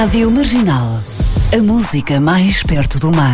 Rádio Marginal, a música mais perto do mar.